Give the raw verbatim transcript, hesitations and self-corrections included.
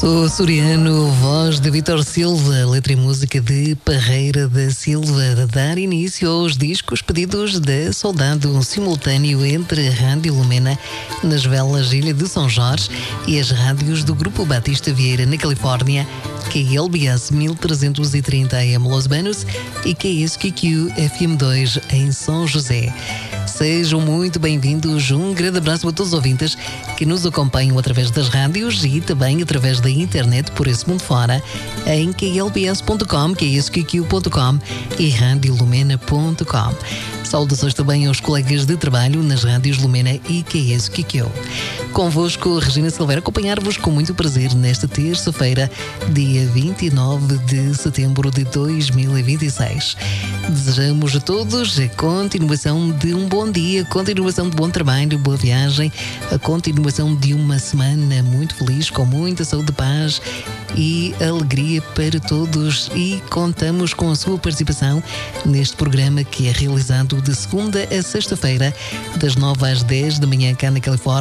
O Açoriano, voz de Vítor Silva, letra e música de Parreira da Silva, a dar início aos discos pedidos da Soldado, um simultâneo entre a Rádio Lumena nas velas Ilha de São Jorge e as rádios do Grupo Batista Vieira na Califórnia, K L B S mil trezentos e trinta A M Los Banos e K S Q Q F M dois em São José. Sejam muito bem-vindos, um grande abraço a todos os ouvintes que nos acompanham através das rádios e também através da internet por esse mundo fora em K L B S ponto com, K S Q Q ponto com e rádio lumena ponto com. Saudações também aos colegas de trabalho nas rádios Lumena e K S Q Q. Convosco, Regina Silveira, acompanhar-vos com muito prazer nesta terça-feira, dia vinte e nove de setembro de dois mil e vinte e seis. Desejamos a todos a continuação de um bom dia, continuação de bom trabalho, boa viagem, a continuação de uma semana muito feliz, com muita saúde, paz e alegria para todos, e contamos com a sua participação neste programa que é realizado de segunda a sexta-feira, das nove às dez da manhã cá na Califórnia,